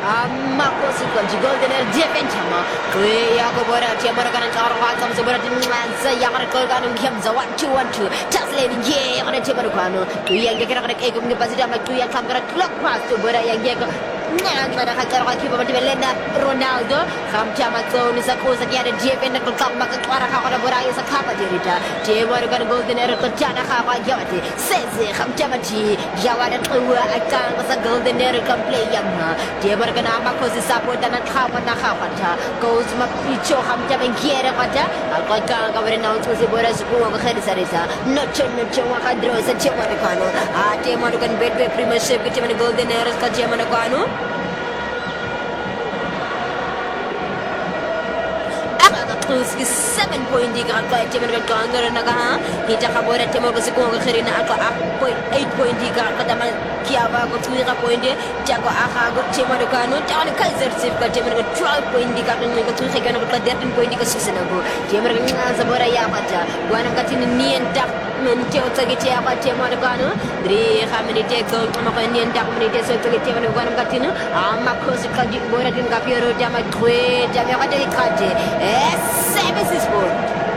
makosi ko golden air defense ma kuya ko bora ti mara kan char wa kam se bora tin sa ya kar ko kan ngem za 1-2 just let ye kan ti mara kan kuya ge kra ke ko ngi pasida ma kuya kam kra clock pass to bora yang ge ko nang mana ka kar ki ba ti belenda Ronaldo kam chama to ni sa ko sa ya de defense ko kam ma ka kwara ka ko bora ya sa ka pa dirita ti mara kan golden air ko jana ka ba ya ti seze kam chama ti ya wa da ko akan sa golden air kam play yang ti mara kan ma ko si support na ka pa na ka pa ta goes ma picho kam chama ngiere pa ta ko ka ka bere na ko si bora su ko ka khari sarisa no chen wa ka dro sa che mara kan ti mara kan bet be premiership ki ti mara golden air ka ti mara kan Terus 7 point di kan kaya teman kan kanggar naga kita kabora teman ko sikong ka khirina ako 8 point di kan kadama kiaba ko tuwi ka point de jago aka go teman kan no tan kaiser sif ka teman ko 12 point di kan ko tuwi ka no ka 13 point di ka susana go teman kan sabora ya pata wanam ka tin nien dak men tew tagi te apa teman kan dri khamni te ko ma ko nien dak men te so tagi teman wanam ka tin amma ko sikka di bora tin ka piero jama twe jama ka de kate services for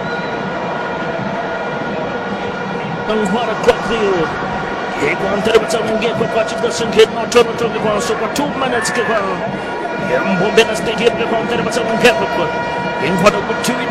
Ang hara Clockville. Iguan terbaca mungkin berpacik dan sengit motor ke kuala super 2 minutes ke kuala. Yang bombenas stadium ke kuala terbaca mungkin berkuat. Yang hara